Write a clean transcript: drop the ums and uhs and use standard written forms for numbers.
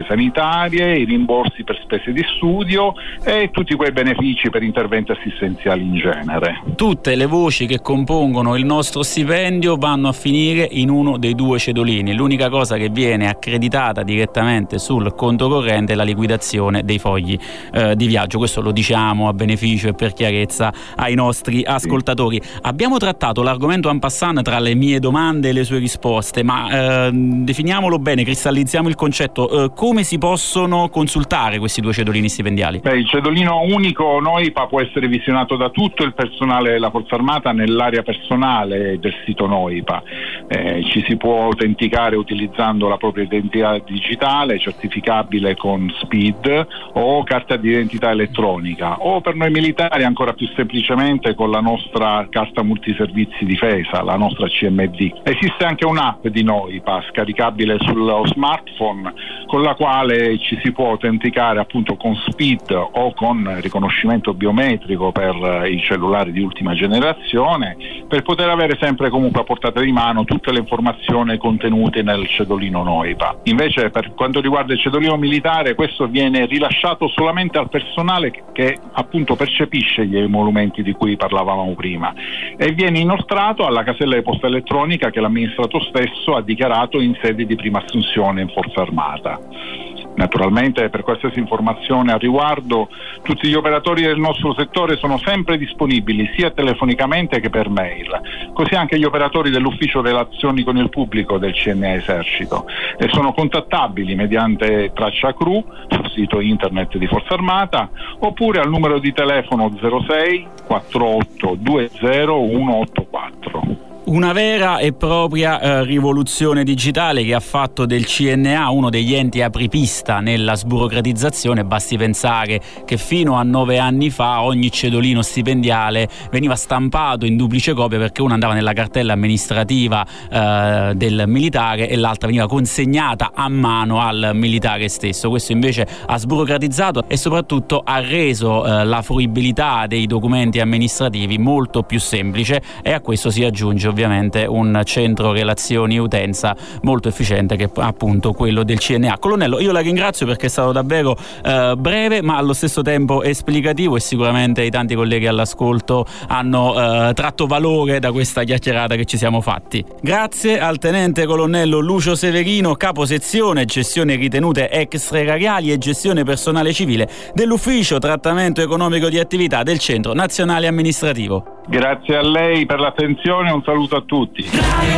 sanitarie, i rimborsi per spese di studio e tutti quei benefici per interventi assistenziali in genere. Tutte le voci che compongono il nostro stipendio vanno a finire in uno dei due cedolini. L'unica cosa che viene accreditata direttamente sul conto corrente è la liquidazione dei fogli di viaggio. Questo lo diciamo a beneficio e per chiarezza ai nostri ascoltatori. Abbiamo trattato l'argomento en passant tra le mie domande e le sue risposte, ma definiamolo bene, cristallizziamo il concetto. Come si possono consultare questi due cedolini stipendiali? Il cedolino unico NOIPA può essere visionato da tutto il personale della Forza Armata nell'area personale del sito NOIPA. Ci si può autenticare utilizzando la propria identità digitale, certificabile con SPID o carta di identità elettronica, o per noi militari ancora più semplicemente con la nostra carta multiservizi difesa, la nostra CMD. Esiste anche un'app di NOIPA scaricabile sullo smartphone con la quale ci si può autenticare appunto con SPID o con riconoscimento biometrico per i cellulari di ultima generazione, per poter avere sempre comunque a portata di mano tutte le informazioni contenute nel cedolino NOIPA. Invece per quanto riguarda il cedolino militare, questo viene rilasciato solamente al personale che appunto percepisce gli emolumenti di cui parlavamo prima e viene inoltrato alla casella di posta elettronica che l'amministratore stesso ha dichiarato in sede di prima assunzione in Forza Armata. Naturalmente per qualsiasi informazione a riguardo tutti gli operatori del nostro settore sono sempre disponibili sia telefonicamente che per mail, così anche gli operatori dell'ufficio relazioni con il pubblico del CNA Esercito, e sono contattabili mediante traccia CRU sul sito internet di Forza Armata oppure al numero di telefono 06 48 20 184. Una vera e propria rivoluzione digitale che ha fatto del CNA uno degli enti apripista nella sburocratizzazione. Basti pensare che fino a 9 anni fa ogni cedolino stipendiale veniva stampato in duplice copia, perché una andava nella cartella amministrativa del militare e l'altra veniva consegnata a mano al militare stesso. Questo invece ha sburocratizzato e soprattutto ha reso la fruibilità dei documenti amministrativi molto più semplice, e a questo si aggiunge ovviamente un centro relazioni e utenza molto efficiente che è appunto quello del CNA. Colonnello, io la ringrazio perché è stato davvero breve ma allo stesso tempo esplicativo, e sicuramente i tanti colleghi all'ascolto hanno tratto valore da questa chiacchierata che ci siamo fatti. Grazie al tenente colonnello Lucio Severino, capo sezione gestione ritenute extraerariali e gestione personale civile dell'ufficio trattamento economico di attività del Centro Nazionale Amministrativo. Grazie a lei per l'attenzione e un saluto a tutti.